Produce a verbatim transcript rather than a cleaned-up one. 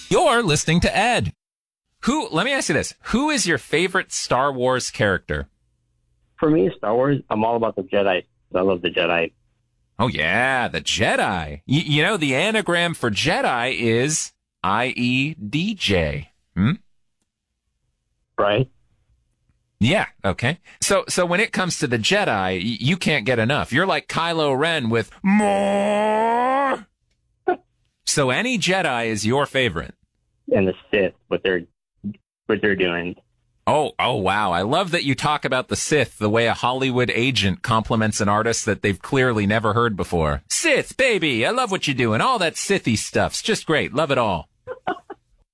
You're listening to Ed. Who, let me ask you this. Who is your favorite Star Wars character? For me, Star Wars, I'm all about the Jedi. I love the Jedi. Oh, yeah, the Jedi. Y- you know, the anagram for Jedi is I E D J. Hmm? Right? Yeah, okay. So so when it comes to the Jedi, y- you can't get enough. You're like Kylo Ren with more. So any Jedi is your favorite. And the Sith, what they're what they're doing. Oh, oh, wow. I love that you talk about the Sith the way a Hollywood agent compliments an artist that they've clearly never heard before. Sith, baby, I love what you're doing. All that Sithy stuff's just great. Love it all.